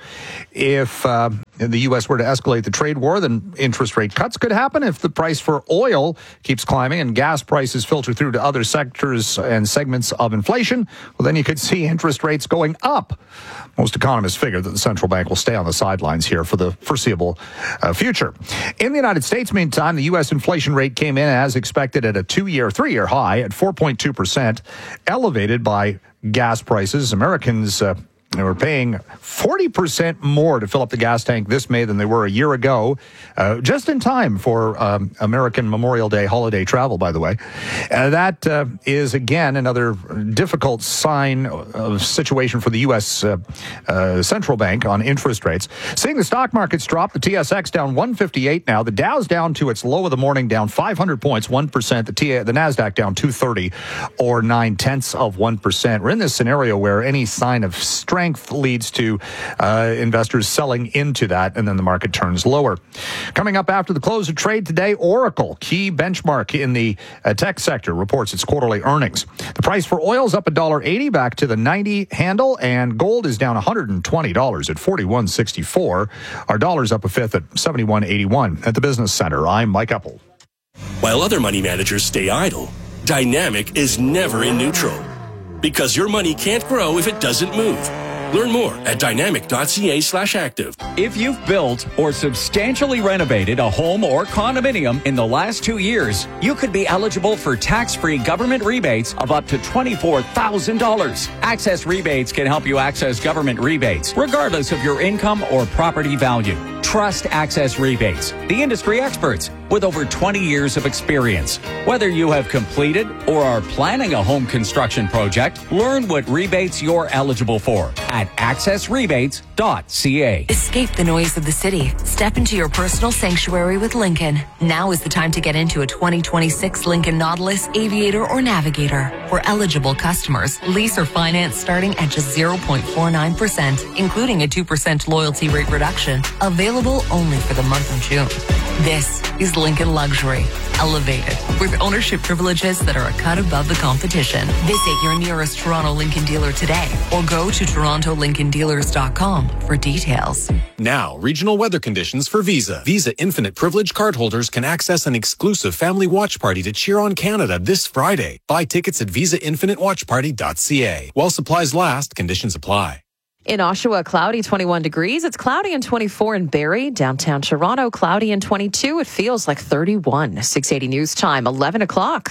If uh, the U S were to escalate the trade war, then interest rate cuts could happen. If the price for oil keeps climbing and gas prices filter through to other sectors and segments of inflation, well, then you could see interest rates going up. Most economists figure that the central bank will stay on the sidelines here for the foreseeable uh, future. In the United States, meantime, the U S inflation rate came in as expected at a two-year, three-year high at four point two percent, elevated by gas prices. Americans uh, were paying forty percent more to fill up the gas tank this May than they were a year ago, uh, just in time for um, American Memorial Day holiday travel, by the way. Uh, that uh, is, again, another difficult sign of situation for the U S uh, uh, central bank on interest rates. Seeing the stock markets drop, the T S X down one fifty-eight now. The Dow's down to its low of the morning, down five hundred points, one percent. The, T- the NASDAQ down two thirty, or nine tenths of one percent. We're in this scenario where any sign of strength leads to uh, investors selling into that, and then the market turns lower. Coming up after the close of trade today, Oracle, key benchmark in the uh, tech sector, reports its quarterly earnings. The price for oil is up one dollar eighty, back to the ninety handle, and gold is down one hundred twenty dollars at forty-one sixty-four. Our dollar's up a fifth at seventy-one eighty-one. At the Business Center, I'm Mike Eppel. While other money managers stay idle, Dynamic is never in neutral, because your money can't grow if it doesn't move. Learn more at dynamic.ca slash active. If you've built or substantially renovated a home or condominium in the last two years, you could be eligible for tax-free government rebates of up to twenty-four thousand dollars. Access Rebates can help you access government rebates, regardless of your income or property value. Trust Access Rebates, the industry experts with over twenty years of experience. Whether you have completed or are planning a home construction project, learn what rebates you're eligible for at access rebates dot c a. Escape the noise of the city. Step into your personal sanctuary with Lincoln. Now is the time to get into a twenty twenty-six Lincoln Nautilus, Aviator, or Navigator. For eligible customers, lease or finance starting at just zero point four nine percent, including a two percent loyalty rate reduction. Available only for the month of June. This is Lincoln Luxury, elevated with ownership privileges that are a cut above the competition. Visit your nearest Toronto Lincoln dealer today or go to toronto lincoln dealers dot com for details. Now, regional weather conditions for Visa. Visa Infinite Privilege cardholders can access an exclusive family watch party to cheer on Canada this Friday. Buy tickets at visa infinite watch party dot c a. While supplies last, conditions apply. In Oshawa, cloudy, twenty-one degrees. It's cloudy and twenty-four in Barrie. Downtown Toronto, cloudy and twenty-two. It feels like thirty-one. six eighty News Time, eleven o'clock.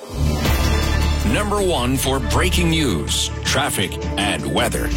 Number one for breaking news, traffic, and weather.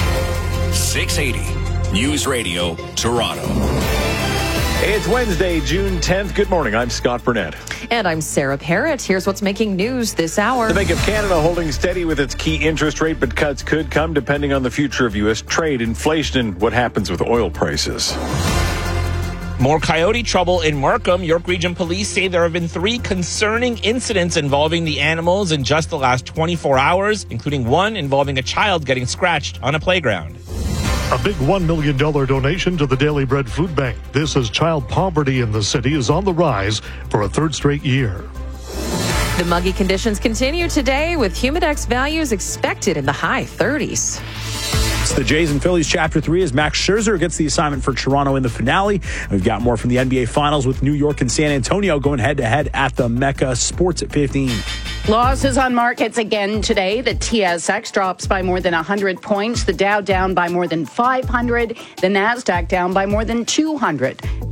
six eighty News Radio, Toronto. It's Wednesday, June tenth. Good morning. I'm Scott Burnett. And I'm Sarah Parrott. Here's what's making news this hour. The Bank of Canada holding steady with its key interest rate, but cuts could come depending on the future of U S trade, inflation, and what happens with oil prices. More coyote trouble in Markham. York Region Police say there have been three concerning incidents involving the animals in just the last twenty-four hours, including one involving a child getting scratched on a playground. A big one million dollars donation to the Daily Bread Food Bank. This as child poverty in the city is on the rise for a third straight year. The muggy conditions continue today with humidex values expected in the high thirties. It's the Jays and Phillies Chapter three as Max Scherzer gets the assignment for Toronto in the finale. We've got more from the N B A Finals with New York and San Antonio going head-to-head at the Mecca. Sports at fifteen. Losses on markets again today. The T S X drops by more than one hundred points. The Dow down by more than five hundred. The NASDAQ down by more than two hundred.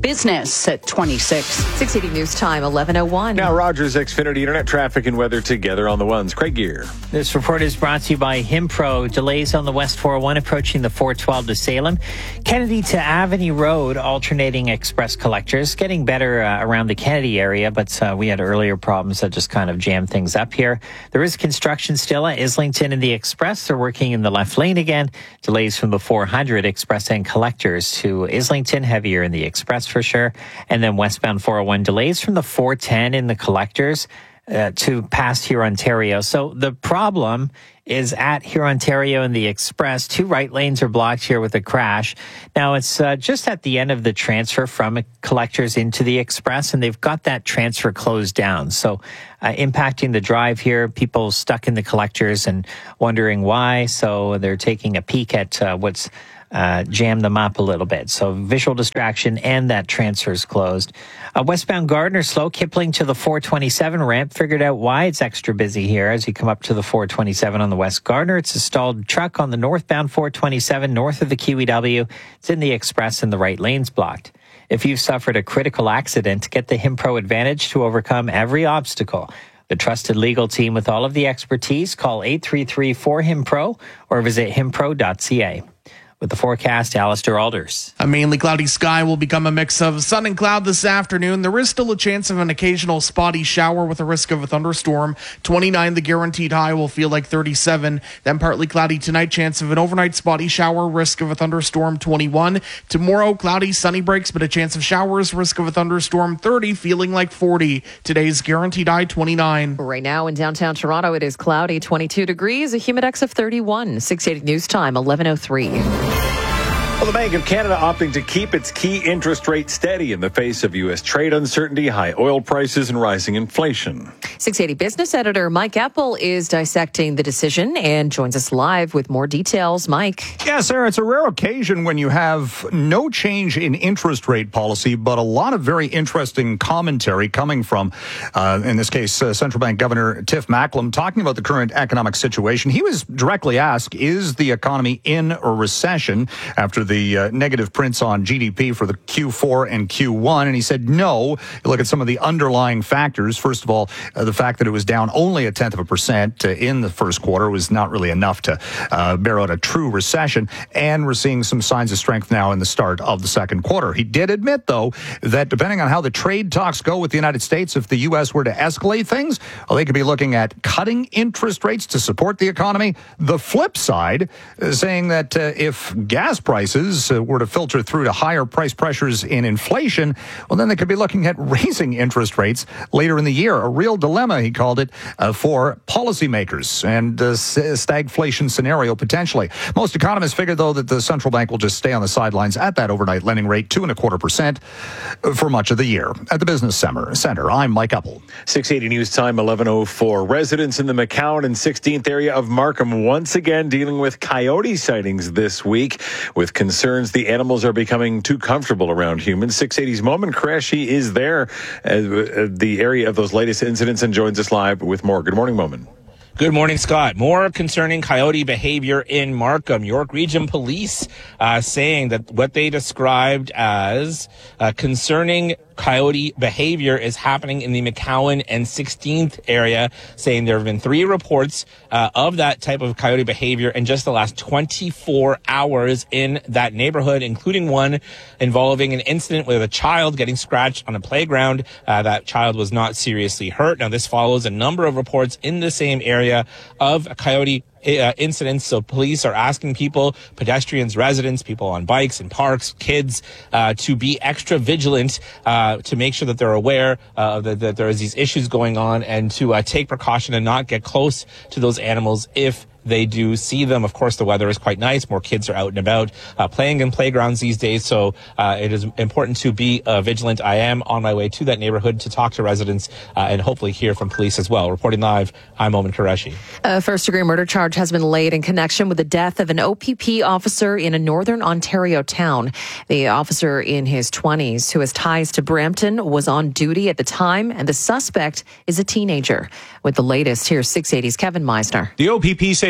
Business at twenty-six. six eighty News Time, eleven oh one. Now Rogers Xfinity Internet traffic and weather together on the ones. Craig Gear. This report is brought to you by Himpro. Delays on the West four oh one approaching the four twelve to Salem. Kennedy to Avenue Road, alternating express collectors. Getting better uh, around the Kennedy area, but uh, we had earlier problems that just kind of jammed things up here. There is construction still at Islington and the Express. They're working in the left lane again. Delays from the four hundred Express and collectors to Islington, heavier in the Express for sure. And then westbound four oh one delays from the four ten in the collectors uh, to past Hurontario. So the problem is at Hurontario and the Express. Two right lanes are blocked here with a crash. Now, it's uh, just at the end of the transfer from collectors into the Express, and they've got that transfer closed down. So uh, impacting the drive here, people stuck in the collectors and wondering why. So they're taking a peek at uh, what's Uh, jam them up a little bit. So visual distraction and that transfer's closed. Uh, westbound Gardner slow, Kipling to the four twenty-seven ramp. Figured out why it's extra busy here as you come up to the four twenty-seven on the West Gardner. It's a stalled truck on the northbound four twenty-seven north of the Q E W. It's in the Express and the right lane's blocked. If you've suffered a critical accident, get the Himpro Advantage to overcome every obstacle. The trusted legal team with all of the expertise. Call eight three three four HIMPRO or visit himpro dot c a. With the forecast, Alistair Alders. A mainly cloudy sky will become a mix of sun and cloud this afternoon. There is still a chance of an occasional spotty shower with a risk of a thunderstorm. twenty-nine, the guaranteed high will feel like thirty-seven. Then partly cloudy tonight, chance of an overnight spotty shower, risk of a thunderstorm, twenty-one. Tomorrow, cloudy, sunny breaks, but a chance of showers, risk of a thunderstorm, thirty, feeling like forty. Today's guaranteed high, twenty-nine. Right now in downtown Toronto, it is cloudy, twenty-two degrees, a humidex of thirty-one. six eighty News Time, eleven oh three. Well, the Bank of Canada opting to keep its key interest rate steady in the face of U S trade uncertainty, high oil prices, and rising inflation. six eighty Business Editor Mike Apple is dissecting the decision and joins us live with more details. Mike. Yeah, Sarah, it's a rare occasion when you have no change in interest rate policy, but a lot of very interesting commentary coming from, uh, in this case, uh, Central Bank Governor Tiff Macklem, talking about the current economic situation. He was directly asked, is the economy in a recession after the the uh, negative prints on G D P for the Q four and Q one, and he said no. You look at some of the underlying factors. First of all, uh, the fact that it was down only a tenth of a percent uh, in the first quarter was not really enough to uh, bear out a true recession, and we're seeing some signs of strength now in the start of the second quarter. He did admit, though, that depending on how the trade talks go with the United States, if the U S were to escalate things, well, they could be looking at cutting interest rates to support the economy. The flip side, uh, saying that uh, if gas prices Uh, were to filter through to higher price pressures in inflation, well, then they could be looking at raising interest rates later in the year. A real dilemma, he called it, uh, for policymakers and a stagflation scenario potentially. Most economists figure, though, that the central bank will just stay on the sidelines at that overnight lending rate, two and a quarter percent for much of the year. At the Business Center, Center, I'm Mike Apple. six eighty News Time, eleven oh four. Residents in the McCowan and sixteenth area of Markham once again dealing with coyote sightings this week, with concerns the animals are becoming too comfortable around humans. six eighty's Momin Qureshi is there at the area of those latest incidents and joins us live with more. Good morning, Momin. Good morning, Scott. More concerning coyote behavior in Markham. York Region Police uh, saying that what they described as uh, concerning coyote behavior is happening in the McCowan and sixteenth area, saying there have been three reports uh, of that type of coyote behavior in just the last twenty-four hours in that neighborhood, including one involving an incident with a child getting scratched on a playground. Uh, that child was not seriously hurt. Now, this follows a number of reports in the same area of a coyote Uh, incidents. So police are asking people, pedestrians, residents, people on bikes and parks, kids, uh, to be extra vigilant, uh, to make sure that they're aware uh, that, that there is these issues going on, and to uh, take precaution and not get close to those animals if they do see them. Of course, the weather is quite nice. More kids are out and about uh, playing in playgrounds these days. So uh, it is important to be uh, vigilant. I am on my way to that neighborhood to talk to residents uh, and hopefully hear from police as well. Reporting live, I'm Momin Qureshi. A first-degree murder charge has been laid in connection with the death of an O P P officer in a northern Ontario town. The officer in his twenties, who has ties to Brampton, was on duty at the time, and the suspect is a teenager. With the latest, here's six eighty's Kevin Meisner. The O P P say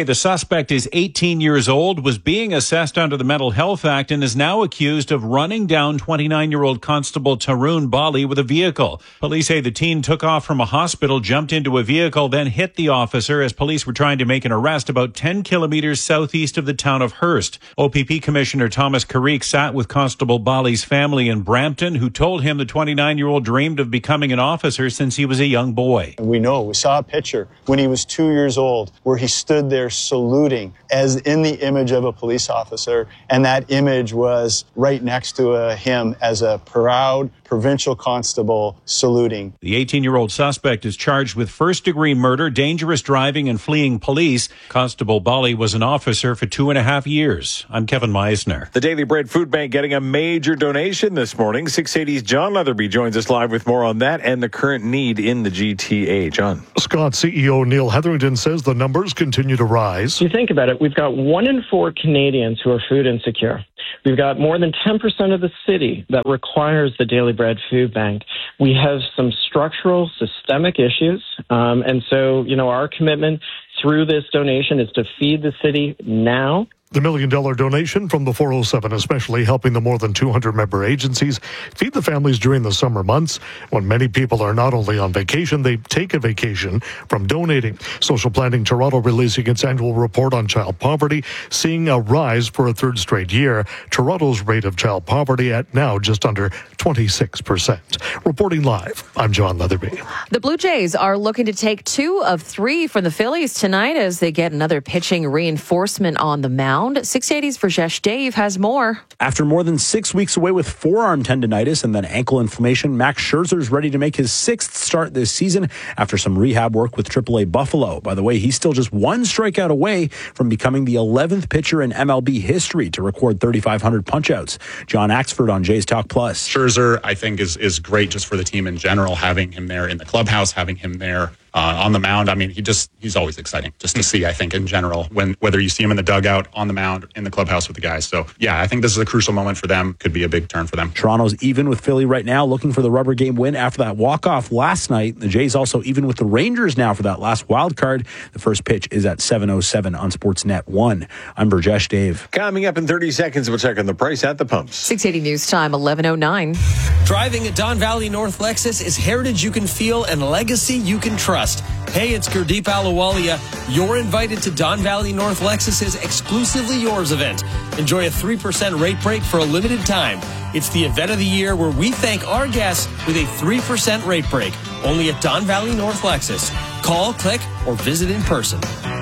say the suspect is eighteen years old, was being assessed under the Mental Health Act, and is now accused of running down twenty-nine-year-old Constable Tarun Bali with a vehicle. Police say the teen took off from a hospital, jumped into a vehicle, then hit the officer as police were trying to make an arrest about ten kilometers southeast of the town of Hearst. O P P Commissioner Thomas Carrick sat with Constable Bali's family in Brampton, who told him the twenty-nine-year-old dreamed of becoming an officer since he was a young boy. We know, we saw a picture when he was two years old where he stood there saluting as in the image of a police officer, and that image was right next to uh, him as a proud provincial constable saluting. The eighteen-year-old suspect is charged with first-degree murder, dangerous driving, and fleeing police. Constable Bali was an officer for two and a half years. I'm Kevin Meisner. The Daily Bread Food Bank getting a major donation this morning. six eighty's John Leatherby joins us live with more on that and the current need in the G T A. John. Scott C E O Neil Hetherington says the numbers continue to rise. You think about it, we've got one in four Canadians who are food insecure. We've got more than ten percent of the city that requires the Daily Bread Food Bank. We have some structural, systemic issues. Um, and so, you know, our commitment through this donation is to feed the city now. The million dollar donation from the four oh seven, especially helping the more than two hundred member agencies feed the families during the summer months when many people are not only on vacation, they take a vacation from donating. Social Planning Toronto releasing its annual report on child poverty, seeing a rise for a third straight year. Toronto's rate of child poverty at now just under twenty-six percent. Reporting live, I'm John Leatherby. The Blue Jays are looking to take two of three from the Phillies tonight as they get another pitching reinforcement on the mound. six eighty's Rajesh Dave has more. After more than six weeks away with forearm tendonitis and then ankle inflammation, Max Scherzer is ready to make his sixth start this season after some rehab work with triple A Buffalo. By the way, he's still just one strikeout away from becoming the eleventh pitcher in M L B history to record thirty-five hundred punchouts. John Axford on Jays Talk Plus. Scherzer, I think, is is great just for the team in general, having him there in the clubhouse, having him there Uh, on the mound. I mean, he just, he's always exciting just to see, I think, in general, when whether you see him in the dugout, on the mound, in the clubhouse with the guys. So, yeah, I think this is a crucial moment for them. Could be a big turn for them. Toronto's even with Philly right now, looking for the rubber game win after that walk-off last night. The Jays also even with the Rangers now for that last wild card. The first pitch is at seven oh seven on Sportsnet one. I'm Burjesh Dave. Coming up in thirty seconds, we'll check on the price at the pumps. six eighty News Time, eleven oh nine. Driving at Don Valley North Lexus is heritage you can feel and legacy you can trust. Hey, it's Gurdeep Ahluwalia. You're invited to Don Valley North Lexus's Exclusively Yours event. Enjoy a three percent rate break for a limited time. It's the event of the year where we thank our guests with a three percent rate break. Only at Don Valley North Lexus. Call, click, or visit in person.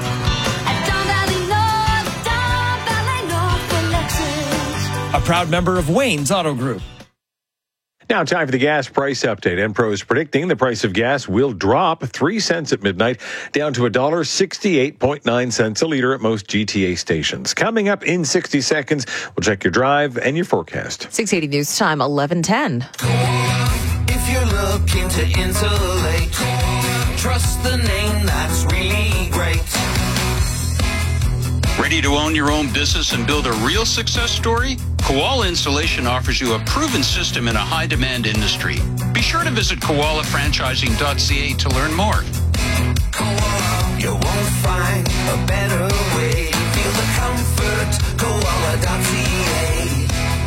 A proud member of Wayne's Auto Group. Now, time for the gas price update. Enpro is predicting the price of gas will drop three cents at midnight, down to one dollar sixty-eight point nine cents a liter at most G T A stations. Coming up in sixty seconds, we'll check your drive and your forecast. six eighty News Time, eleven ten. If you're looking to insulate, trust the name that's really great. Ready to own your own business and build a real success story? Koala Installation offers you a proven system in a high-demand industry. Be sure to visit koala franchising dot c a to learn more. Koala, you won't find a better way. Feel the comfort, koala dot c a.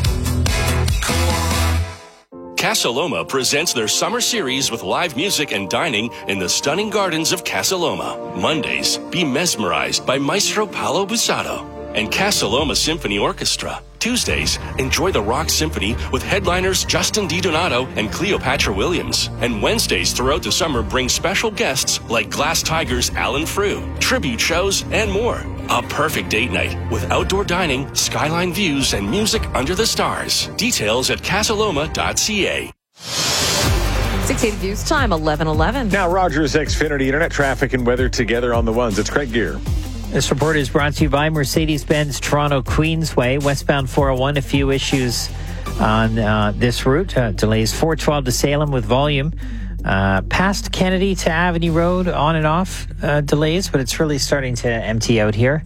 Casa Loma presents their summer series with live music and dining in the stunning gardens of Casa Loma. Mondays, be mesmerized by Maestro Paolo Busato and Casa Loma Symphony Orchestra. Tuesdays, enjoy the Rock Symphony with headliners Justin DiDonato and Cleopatra Williams. And Wednesdays throughout the summer bring special guests like Glass Tigers Alan Frew, tribute shows, and more. A perfect date night with outdoor dining, skyline views, and music under the stars. Details at casa loma dot c a. six eighty News Time, eleven eleven. Now, Rogers Xfinity Internet traffic and weather together on the ones. It's Craig Gear. This report is brought to you by Mercedes-Benz Toronto Queensway, westbound four oh one. A few issues on uh, this route. Uh, delays four twelve to Salem with volume. Uh, past Kennedy to Avenue Road, on and off uh, delays, but it's really starting to empty out here.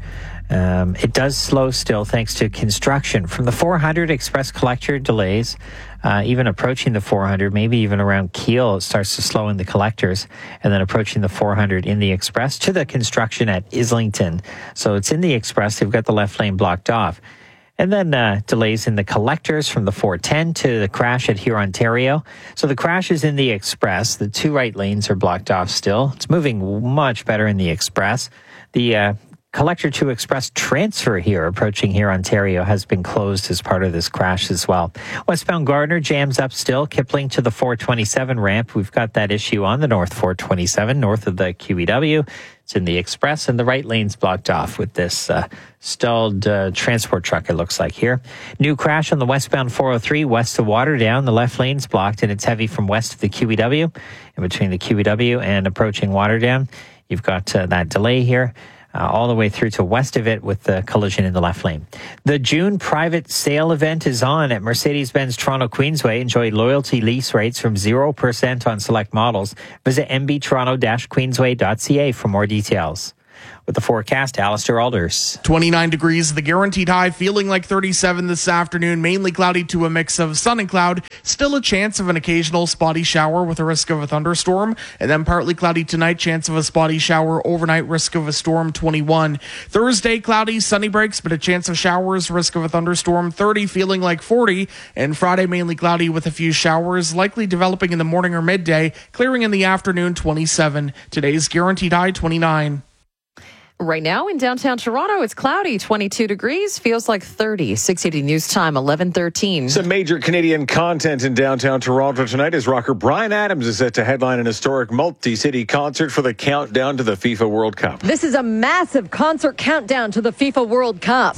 Um, it does slow still thanks to construction. From the four hundred, express collector delays, uh, even approaching the four hundred, maybe even around Kiel, it starts to slow in the collectors, and then approaching the four hundred in the express to the construction at Islington. So it's in the express. They've got the left lane blocked off. And then uh, delays in the collectors from the four ten to the crash at Here, Ontario. So the crash is in the express. The two right lanes are blocked off still. It's moving much better in the express. The uh, Collector to Express transfer here, approaching Here, Ontario, has been closed as part of this crash as well. Westbound Gardner jams up still. Kipling to the four twenty-seven ramp. We've got that issue on the North four twenty-seven, north of the Q E W. It's in the express, and the right lane's blocked off with this uh, stalled uh, transport truck, it looks like here. New crash on the westbound four oh three, west of Waterdown. The left lane's blocked, and it's heavy from west of the Q E W. In between the Q E W and approaching Waterdown, you've got uh, that delay here. Uh, all the way through to west of it with the collision in the left lane. The June private sale event is on at Mercedes-Benz Toronto Queensway. Enjoy loyalty lease rates from zero percent on select models. Visit m b toronto dash queensway dot c a for more details. With the forecast, Alistair Alders. twenty-nine degrees, the guaranteed high, feeling like thirty-seven this afternoon. Mainly cloudy to a mix of sun and cloud. Still a chance of an occasional spotty shower with a risk of a thunderstorm. And then partly cloudy tonight, chance of a spotty shower. Overnight, risk of a storm, twenty-one. Thursday, cloudy, sunny breaks, but a chance of showers. Risk of a thunderstorm, thirty, feeling like forty. And Friday, mainly cloudy with a few showers. Likely developing in the morning or midday. Clearing in the afternoon, twenty-seven. Today's guaranteed high, twenty-nine. Right now in downtown Toronto, it's cloudy, twenty-two degrees, feels like thirty. six eighty News Time, eleven thirteen. Some major Canadian content in downtown Toronto tonight as rocker Bryan Adams is set to headline an historic multi-city concert for the countdown to the FIFA World Cup. This is a massive concert countdown to the FIFA World Cup.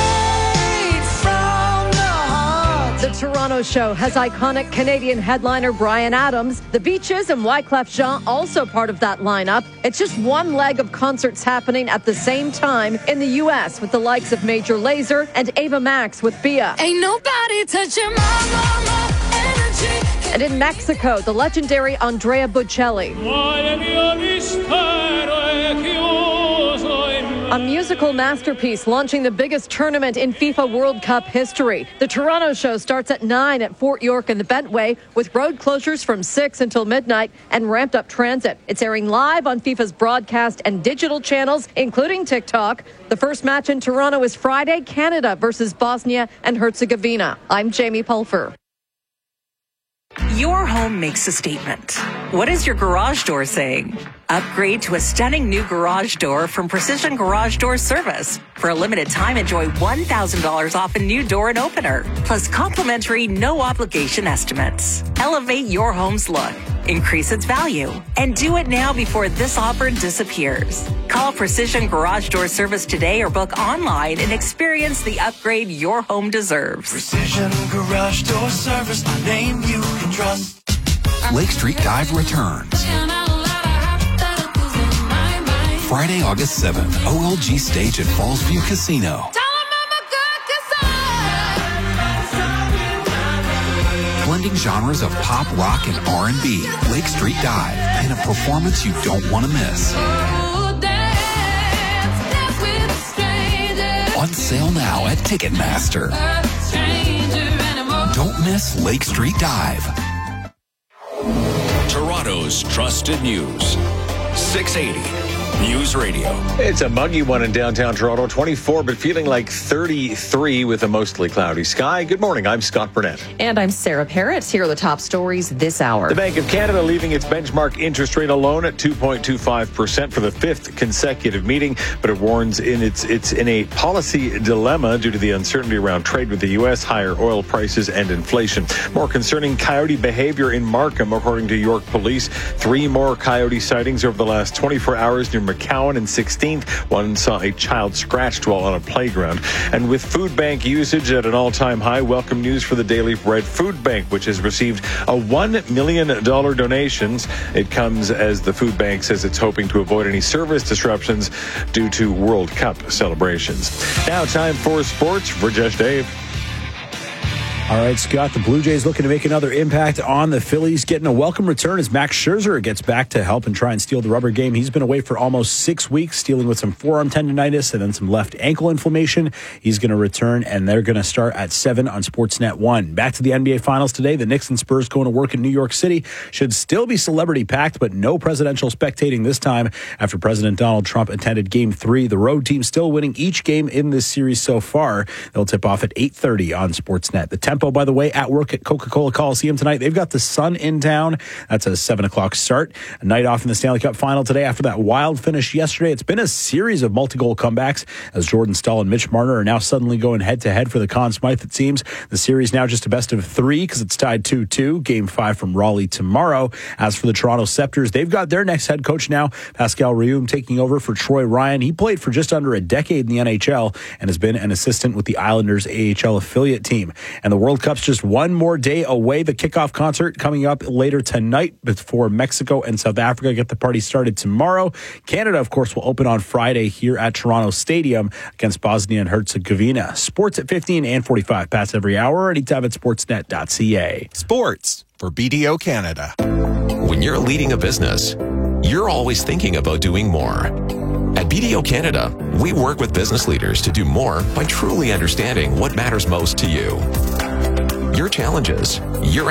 The Toronto show has iconic Canadian headliner Bryan Adams. The Beaches and Wyclef Jean also part of that lineup. It's just one leg of concerts happening at the same time in the U S with the likes of Major Lazer and Ava Max with Bia. Ain't nobody touching my mama energy. And in Mexico, the legendary Andrea Bocelli. A musical masterpiece launching the biggest tournament in FIFA World Cup history. The Toronto show starts at nine at Fort York and the Bentway with road closures from six until midnight and ramped up transit. It's airing live on FIFA's broadcast and digital channels, including TikTok. The first match in Toronto is Friday, Canada versus Bosnia and Herzegovina. I'm Jamie Pulfer. Your home makes a statement. What is your garage door saying? Upgrade to a stunning new garage door from Precision Garage Door Service. For a limited time, enjoy one thousand dollars off a new door and opener, plus complimentary no-obligation estimates. Elevate your home's look, increase its value, and do it now before this offer disappears. Call Precision Garage Door Service today or book online and experience the upgrade your home deserves. Precision Garage Door Service, a name you can trust. Lake Street Dive returns Friday, August seventh, O L G stage at Fallsview Casino. Blending genres of pop, rock, and R and B. Lake Street Dive, in a performance you don't want to miss. On sale now at Ticketmaster. Don't miss Lake Street Dive. Toronto's trusted news. six eighty News Radio. It's a muggy one in downtown Toronto, twenty-four, but feeling like thirty-three with a mostly cloudy sky. Good morning, I'm Scott Burnett. And I'm Sarah Parrott. Here are the top stories this hour. The Bank of Canada leaving its benchmark interest rate alone at two point two five percent for the fifth consecutive meeting, but it warns in it's, it's in a policy dilemma due to the uncertainty around trade with the U S, higher oil prices, and inflation. More concerning coyote behavior in Markham, according to York Police. Three more coyote sightings over the last twenty-four hours near McCowan and sixteenth. One saw a child scratched while on a playground. And with food bank usage at an all-time high, welcome news for the Daily Bread Food Bank, which has received a one million dollars donations. It comes as the food bank says it's hoping to avoid any service disruptions due to World Cup celebrations. Now time for sports. For Jesh Dave. All right, Scott, the Blue Jays looking to make another impact on the Phillies, getting a welcome return as Max Scherzer gets back to help and try and steal the rubber game. He's been away for almost six weeks, dealing with some forearm tendonitis and then some left ankle inflammation. He's going to return, and they're going to start at seven on Sportsnet one. Back to the N B A Finals today. The Knicks and Spurs going to work in New York City. Should still be celebrity-packed, but no presidential spectating this time after President Donald Trump attended Game three. The road team still winning each game in this series so far. They'll tip off at eight thirty on Sportsnet. The Tempo, by the way, at work at Coca-Cola Coliseum tonight. They've got the Sun in town. That's a seven o'clock start. A night off in the Stanley Cup final today after that wild finish yesterday. It's been a series of multi-goal comebacks as Jordan Stahl and Mitch Marner are now suddenly going head-to-head for the Conn Smythe, it seems. The series now just a best of three because it's tied two two. Game five from Raleigh tomorrow. As for the Toronto Scepters, they've got their next head coach now, Pascal Rieume, taking over for Troy Ryan. He played for just under a decade in the N H L and has been an assistant with the Islanders A H L affiliate team. And the World Cup's just one more day away. The kickoff concert coming up later tonight before Mexico and South Africa get the party started tomorrow. Canada, of course, will open on Friday here at Toronto Stadium against Bosnia and Herzegovina. Sports at fifteen and forty-five past every hour, anytime at sportsnet dot c a. Sports for B D O Canada. When you're leading a business, you're always thinking about doing more. At B D O Canada, we work with business leaders to do more by truly understanding what matters most to you. Your challenges, your